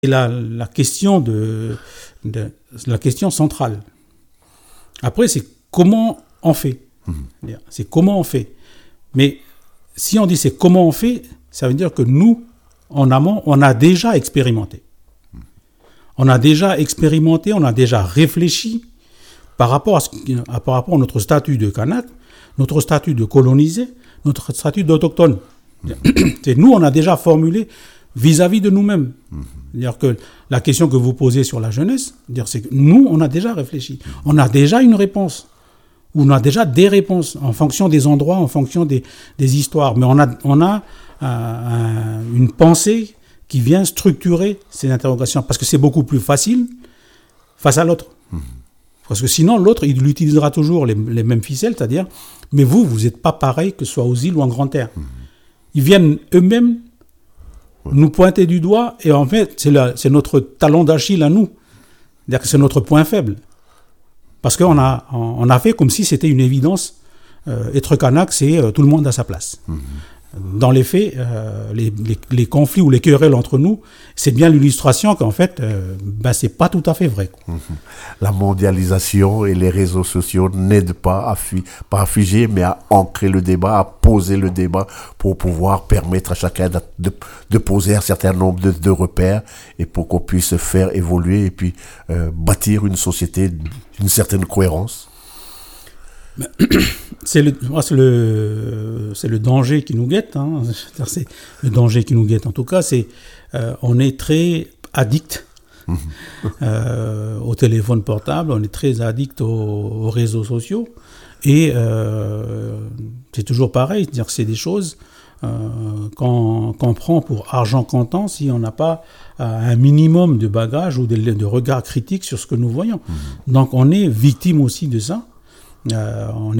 C'est la question la question centrale. Après, c'est comment on fait. C'est comment on fait. Mais si on dit c'est comment on fait, ça veut dire que nous, en amont, on a déjà expérimenté. On a déjà expérimenté, on a déjà réfléchi par rapport à notre statut de Kanak, notre statut de colonisé, notre statut d'autochtone. C'est nous, on a déjà formulé vis-à-vis de nous-mêmes. C'est-à-dire que la question que vous posez sur la jeunesse, c'est que nous, on a déjà réfléchi. On a déjà une réponse. Ou on a déjà des réponses en fonction des endroits, en fonction des histoires. Mais on a une pensée qui vient structurer ces interrogations. Parce que c'est beaucoup plus facile face à l'autre. Parce que sinon, l'autre, il utilisera toujours les mêmes ficelles, c'est-à-dire, mais vous n'êtes pas pareil que ce soit aux îles ou en Grande Terre. Ils viennent eux-mêmes nous pointer du doigt, et en fait, c'est notre talon d'Achille à nous. C'est-à-dire que c'est notre point faible. Parce qu'on a fait comme si c'était une évidence. Être Kanak, c'est tout le monde à sa place. Dans les faits, les conflits ou les querelles entre nous, c'est bien l'illustration qu'en fait, c'est pas tout à fait vrai. La mondialisation et les réseaux sociaux n'aident pas à figer, mais à ancrer le débat, à poser le débat pour pouvoir permettre à chacun de poser un certain nombre de repères et pour qu'on puisse faire évoluer et puis bâtir une société d'une certaine cohérence. C'est le danger qui nous guette. C'est le danger qui nous guette. En tout cas, on est très addict au téléphone portable, on est très addict aux réseaux sociaux. Et c'est toujours pareil, c'est-à-dire que c'est des choses qu'on prend pour argent comptant si on n'a pas un minimum de bagage ou de regard critique sur ce que nous voyons. Donc on est victime aussi de ça. On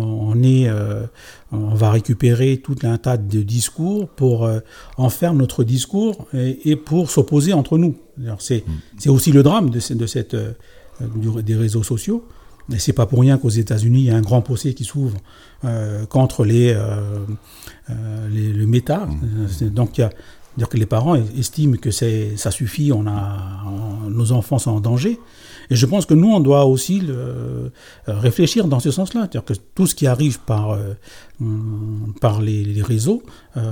va récupérer tout un tas de discours pour en faire notre discours et pour s'opposer entre nous. Alors c'est aussi le drame des réseaux sociaux. Et c'est pas pour rien qu'aux États-Unis il y a un grand procès qui s'ouvre contre le méta. Donc c'est-à-dire que les parents estiment que ça suffit, nos enfants sont en danger. Et je pense que nous, on doit aussi réfléchir dans ce sens-là. C'est-à-dire que tout ce qui arrive par les réseaux,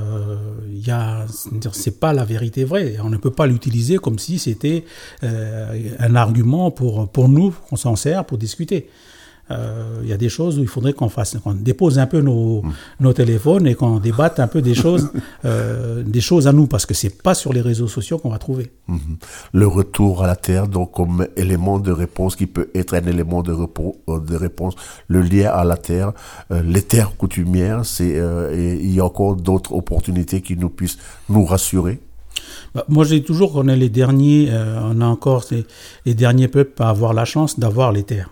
c'est pas la vérité vraie. On ne peut pas l'utiliser comme si c'était un argument pour nous, qu'on s'en sert pour discuter. Il y a des choses où il faudrait qu'on dépose un peu nos téléphones et qu'on débatte un peu des choses à nous, parce que c'est pas sur les réseaux sociaux qu'on va trouver. Le retour à la terre, donc comme élément de réponse qui peut être un élément de réponse, le lien à la terre, les terres coutumières, et il y a encore d'autres opportunités qui nous puissent nous rassurer. Moi, je dis toujours qu'on est les derniers, on a encore les derniers peuples à avoir la chance d'avoir les terres.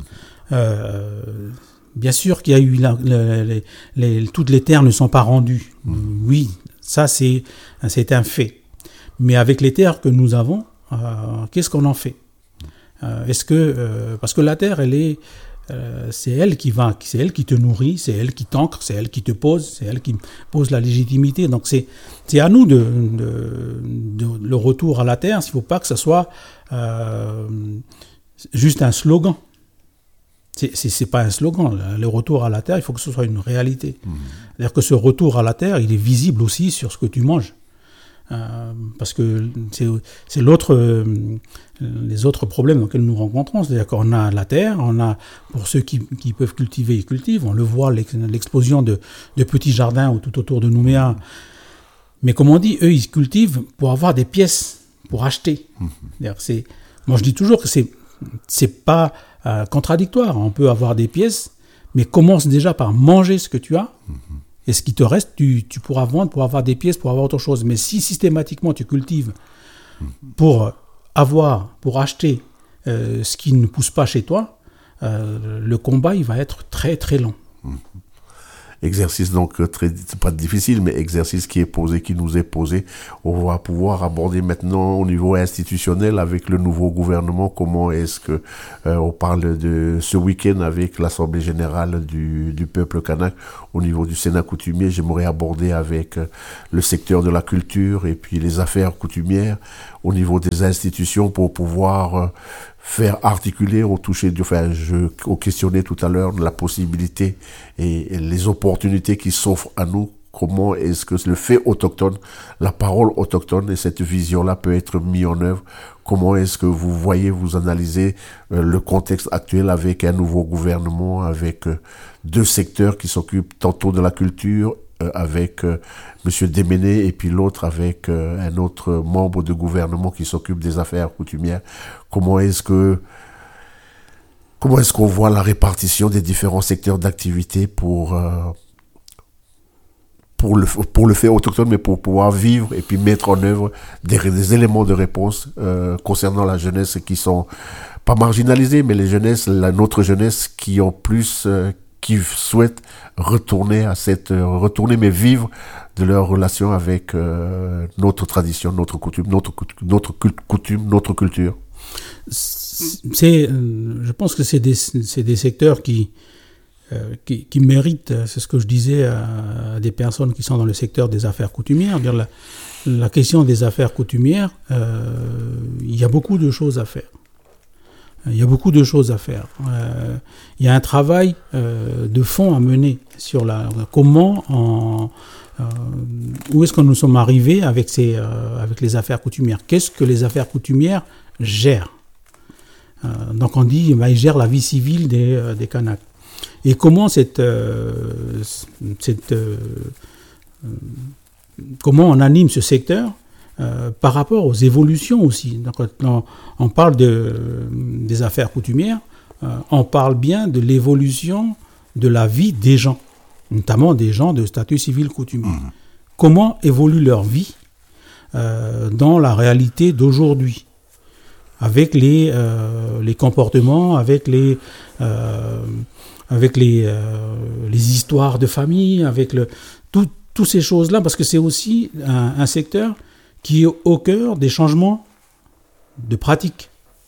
Bien sûr qu'il y a eu toutes les terres ne sont pas rendues. Oui, ça c'est un fait. Mais avec les terres que nous avons, qu'est-ce qu'on en fait? Parce que la terre, c'est elle qui te nourrit, c'est elle qui t'ancre, c'est elle qui te pose, c'est elle qui pose la légitimité. Donc c'est à nous le retour à la terre. Il ne faut pas que ça soit juste un slogan. C'est pas un slogan. Le retour à la terre, il faut que ce soit une réalité. C'est-à-dire que ce retour à la terre, il est visible aussi sur ce que tu manges. Parce que c'est les autres problèmes auxquels nous rencontrons. C'est-à-dire qu'on a la terre, pour ceux qui peuvent cultiver, ils cultivent. On le voit, l'explosion de petits jardins tout autour de Nouméa. Mais comme on dit, eux, ils cultivent pour avoir des pièces, pour acheter. Moi, je dis toujours que c'est pas contradictoire. On peut avoir des pièces, mais commence déjà par manger ce que tu as. Et ce qui te reste, tu pourras vendre pour avoir des pièces, pour avoir autre chose. Mais si systématiquement tu cultives pour acheter ce qui ne pousse pas chez toi, le combat, il va être très très long. exercice donc c'est pas difficile, mais exercice qui nous est posé. On va pouvoir aborder maintenant au niveau institutionnel avec le nouveau gouvernement. Comment est-ce que on parle de ce week-end avec l'Assemblée générale du peuple kanak au niveau du Sénat coutumier. J'aimerais aborder avec le secteur de la culture et puis les affaires coutumières au niveau des institutions pour pouvoir faire articuler au toucher au questionner tout à l'heure la possibilité et les opportunités qui s'offrent à nous. Comment est-ce que le fait autochtone, la parole autochtone et cette vision-là peut être mis en œuvre? Comment est-ce que vous analysez le contexte actuel avec un nouveau gouvernement, avec deux secteurs qui s'occupent tantôt de la culture, avec Monsieur Déméné et puis l'autre avec un autre membre de gouvernement qui s'occupe des affaires coutumières. Comment est-ce qu'on voit la répartition des différents secteurs d'activité pour le fait autochtone, mais pour pouvoir vivre et puis mettre en œuvre des éléments de réponse concernant la jeunesse qui sont pas marginalisés, mais notre jeunesse qui ont plus qui souhaitent retourner mais vivre de leur relation avec notre tradition, notre coutume, notre culture. Je pense que c'est des secteurs qui méritent, c'est ce que je disais à des personnes qui sont dans le secteur des affaires coutumières. La question des affaires coutumières, il y a beaucoup de choses à faire. Il y a beaucoup de choses à faire. Il y a un travail de fond à mener sur comment, où est-ce que nous sommes arrivés avec les affaires coutumières. Qu'est-ce que les affaires coutumières gèrent? Donc on dit, ils gèrent la vie civile des Kanaks. Et comment comment on anime ce secteur par rapport aux évolutions aussi. Donc, quand on parle des affaires coutumières, on parle bien de l'évolution de la vie des gens, notamment des gens de statut civil coutumier. Comment évolue leur vie dans la réalité d'aujourd'hui, avec les comportements, avec les histoires de famille, avec toutes ces choses-là, parce que c'est aussi un secteur qui est au cœur des changements de pratiques.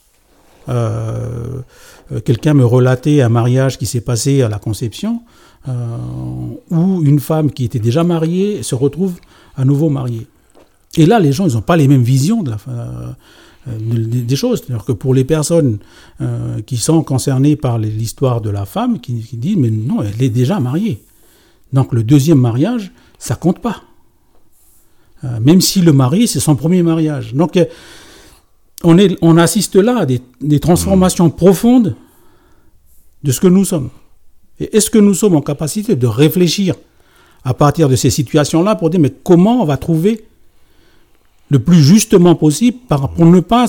Quelqu'un me relatait un mariage qui s'est passé à la conception, où une femme qui était déjà mariée se retrouve à nouveau mariée. Et là, les gens, ils n'ont pas les mêmes visions des choses. C'est-à-dire que pour les personnes qui sont concernées par l'histoire de la femme, qui disent, mais non, elle est déjà mariée. Donc le deuxième mariage, ça compte pas. Même si le mari, c'est son premier mariage. Donc on assiste là à des transformations profondes de ce que nous sommes. Et est-ce que nous sommes en capacité de réfléchir à partir de ces situations-là pour dire, mais comment on va trouver le plus justement possible pour ne pas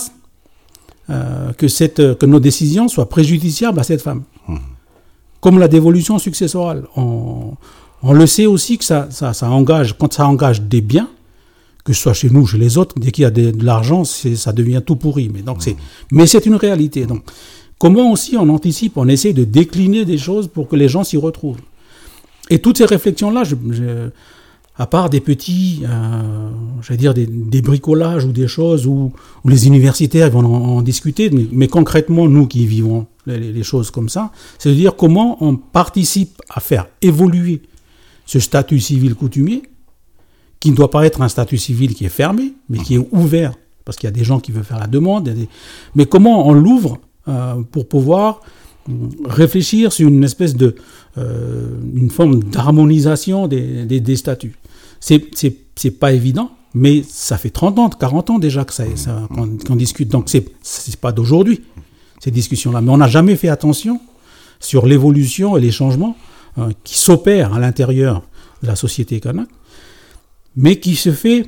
que nos décisions soient préjudiciables à cette femme. Comme la dévolution successorale. On le sait aussi que ça engage, quand ça engage des biens, que ce soit chez nous, chez les autres, dès qu'il y a de l'argent, ça devient tout pourri. Mais c'est une réalité. Donc, comment aussi on anticipe, on essaie de décliner des choses pour que les gens s'y retrouvent. Et toutes ces réflexions-là, à part des petits, des bricolages ou des choses où les universitaires vont en discuter, mais concrètement, nous qui vivons les choses comme ça, c'est de dire comment on participe à faire évoluer ce statut civil coutumier, qui ne doit pas être un statut civil qui est fermé, mais qui est ouvert, parce qu'il y a des gens qui veulent faire la demande, mais comment on l'ouvre pour pouvoir réfléchir sur une espèce une forme d'harmonisation des statuts. C'est pas évident, mais ça fait 30 ans, 40 ans déjà qu'on discute. Donc c'est pas d'aujourd'hui, ces discussions-là. Mais on n'a jamais fait attention sur l'évolution et les changements qui s'opèrent à l'intérieur de la société kanak, mais qui se fait,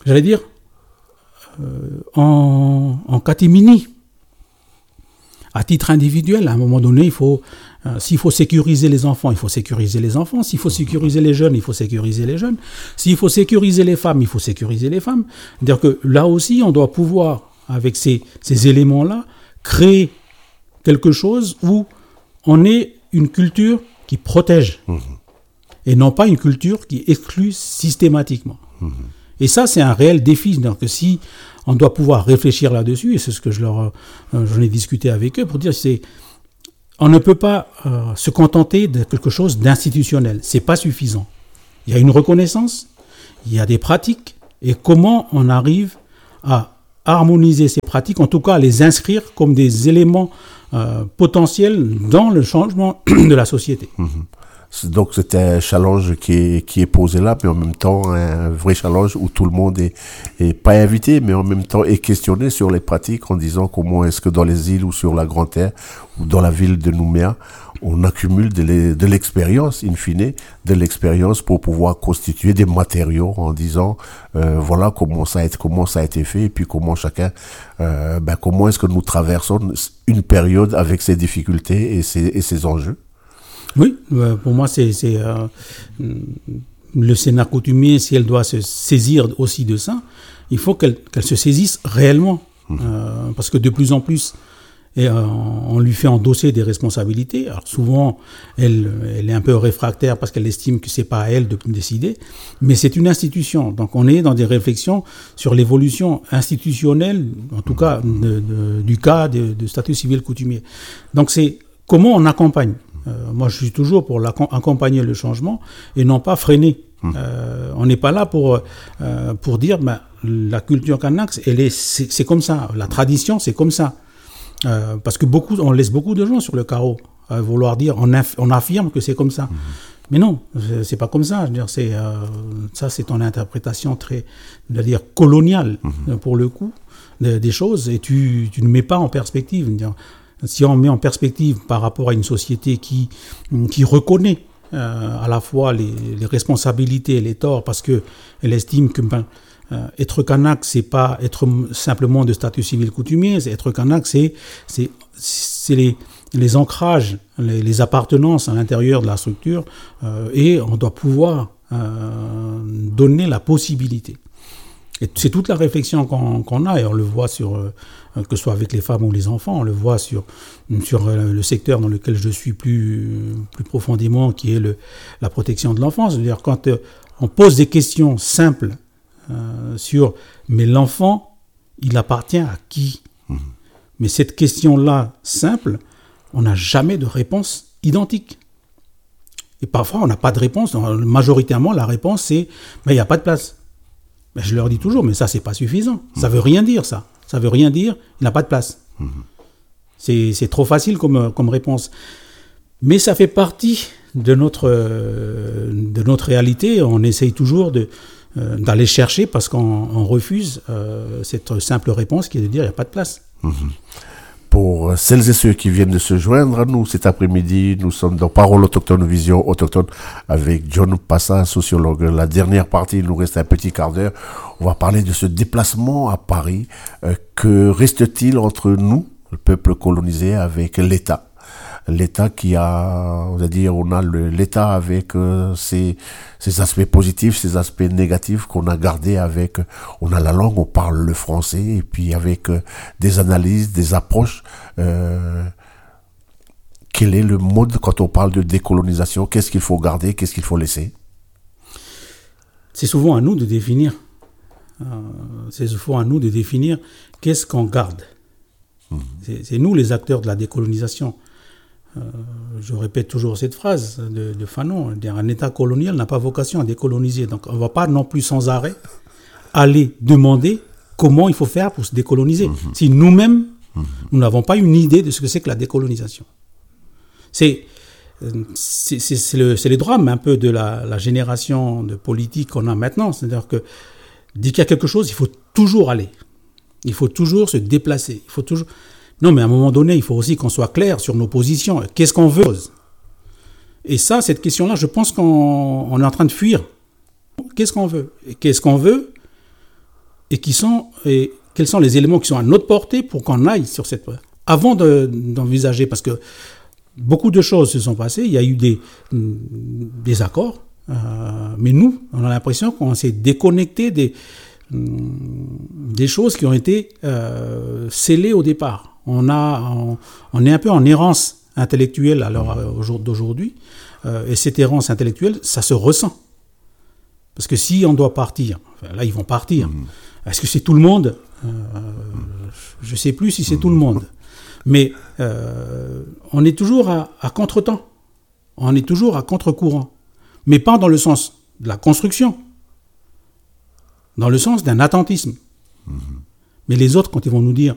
en catimini. À titre individuel, à un moment donné, s'il faut sécuriser les enfants, il faut sécuriser les enfants. S'il faut sécuriser les jeunes, il faut sécuriser les jeunes. S'il faut sécuriser les femmes, il faut sécuriser les femmes. C'est-à-dire que là aussi, on doit pouvoir, avec ces éléments-là, créer quelque chose où on ait une culture qui protège. et non pas une culture qui exclut systématiquement. Et ça, c'est un réel défi. Donc, si on doit pouvoir réfléchir là-dessus, et c'est ce que j'en ai discuté avec eux, pour dire on ne peut pas se contenter de quelque chose d'institutionnel. C'est pas suffisant. Il y a une reconnaissance, il y a des pratiques, et comment on arrive à harmoniser ces pratiques, en tout cas à les inscrire comme des éléments potentiels dans le changement de la société. Donc c'est un challenge qui est posé là, mais en même temps un vrai challenge où tout le monde est pas invité, mais en même temps est questionné sur les pratiques en disant comment est-ce que dans les îles ou sur la Grande Terre ou dans la ville de Nouméa, on accumule de l'expérience, in fine, de l'expérience pour pouvoir constituer des matériaux en disant voilà comment ça a été fait et puis comment chacun, comment est-ce que nous traversons une période avec ses difficultés et ses enjeux. Oui, pour moi, c'est le Sénat coutumier, si elle doit se saisir aussi de ça, il faut qu'elle se saisisse réellement. Parce que de plus en plus, on lui fait endosser des responsabilités. Alors souvent, elle est un peu réfractaire parce qu'elle estime que c'est pas à elle de décider, mais c'est une institution. Donc on est dans des réflexions sur l'évolution institutionnelle, en tout cas du cas de statut civil coutumier. Donc c'est comment on accompagne. Moi, je suis toujours pour accompagner le changement et non pas freiner. On n'est pas là pour dire la culture kanak, c'est comme ça. La tradition, c'est comme ça. Parce que on laisse beaucoup de gens sur le carreau à vouloir dire, on affirme que c'est comme ça. Mais non, c'est pas comme ça. Je veux dire, ça, c'est ton interprétation très, coloniale pour le coup des choses, et tu ne mets pas en perspective. Si on met en perspective par rapport à une société qui reconnaît à la fois les responsabilités et les torts, parce que elle estime que être kanak, c'est pas être simplement de statut civil coutumier. Être kanak, c'est les ancrages, les appartenances à l'intérieur de la structure, et on doit pouvoir donner la possibilité. Et c'est toute la réflexion qu'on a, et on le voit que ce soit avec les femmes ou les enfants, on le voit sur le secteur dans lequel je suis plus profondément, qui est la protection de l'enfance. C'est-à-dire quand on pose des questions simples mais l'enfant, il appartient à qui ? Mais cette question-là simple, on n'a jamais de réponse identique. Et parfois, on n'a pas de réponse. Majoritairement, la réponse, c'est il n'y a pas de place. Mais je leur dis toujours, mais ça, c'est pas suffisant. Ça veut rien dire, ça. Ça veut rien dire, il n'a pas de place. C'est trop facile comme réponse. Mais ça fait partie de notre réalité. On essaye toujours d'aller chercher parce qu'on refuse cette simple réponse qui est de dire il n'y a pas de place. Pour celles et ceux qui viennent de se joindre à nous cet après-midi, nous sommes dans Parole autochtone, Vision autochtone avec John Passa, sociologue. La dernière partie, il nous reste un petit quart d'heure. On va parler de ce déplacement à Paris. Que reste-t-il entre nous, le peuple colonisé, avec l'État ? L'État qui a, on va dire, on a l'État avec ses aspects positifs, ses aspects négatifs qu'on a gardés avec, on a la langue, on parle le français, et puis avec des analyses, des approches. Quel est le mode quand on parle de décolonisation ? Qu'est-ce qu'il faut garder ? Qu'est-ce qu'il faut laisser ? C'est souvent à nous de définir. C'est souvent à nous de définir qu'est-ce qu'on garde. C'est nous les acteurs de la décolonisation. Je répète toujours cette phrase de Fanon, un État colonial n'a pas vocation à décoloniser. Donc on ne va pas non plus sans arrêt aller demander comment il faut faire pour se décoloniser. Si nous-mêmes, nous n'avons pas une idée de ce que c'est que la décolonisation. C'est le drame un peu de la génération de politique qu'on a maintenant. C'est-à-dire que dès qu'il y a quelque chose, il faut toujours aller. Il faut toujours se déplacer. Il faut toujours... Non, mais à un moment donné, il faut aussi qu'on soit clair sur nos positions. Qu'est-ce qu'on veut ? Et ça, cette question-là, je pense qu'on est en train de fuir. Qu'est-ce qu'on veut ? Et qu'est-ce qu'on veut ? Et quels sont les éléments qui sont à notre portée pour qu'on aille sur cette voie ? Avant d'envisager, parce que beaucoup de choses se sont passées, il y a eu des accords, mais nous, on a l'impression qu'on s'est déconnecté des choses qui ont été scellées au départ. On est un peu en errance intellectuelle à l'heure d'aujourd'hui, et cette errance intellectuelle, ça se ressent. Parce que si on doit partir, enfin, là ils vont partir, est-ce que c'est tout le monde ? Je ne sais plus si c'est tout le monde. Mais on est toujours à contre-temps. On est toujours à contre-courant. Mais pas dans le sens de la construction. Dans le sens d'un attentisme. Mais les autres, quand ils vont nous dire